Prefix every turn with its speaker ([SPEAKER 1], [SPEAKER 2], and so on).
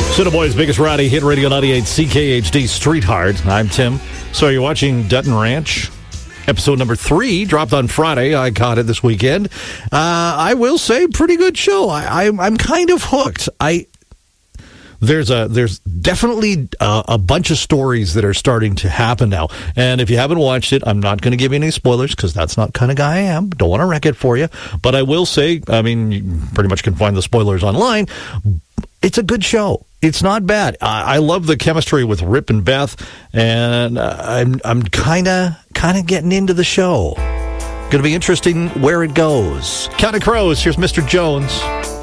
[SPEAKER 1] Cineboy's biggest rowdy hit, Radio 98 CKHD Street Heart. I'm Tim. So you're watching Dutton Ranch. Episode number 3 dropped on Friday. I caught it this weekend. I will say, pretty good show. I'm kind of hooked. There's definitely a bunch of stories that are starting to happen now. And if you haven't watched it, I'm not going to give you any spoilers because that's not the kind of guy I am. Don't want to wreck it for you. But I will say, I mean, you pretty much can find the spoilers online. It's a good show. It's not bad. I love the chemistry with Rip and Beth, and I'm kind of getting into the show. Going to be interesting where it goes. Counting Crows, here's Mr. Jones.